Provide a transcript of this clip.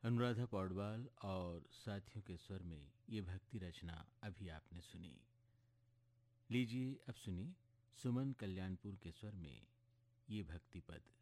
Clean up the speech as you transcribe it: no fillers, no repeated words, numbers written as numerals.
अनुराधा पौडवाल और साथियों के स्वर में ये भक्ति रचना अभी आपने सुनी। लीजिए अब सुनिए सुमन कल्याणपुर के स्वर में ये भक्ति पद।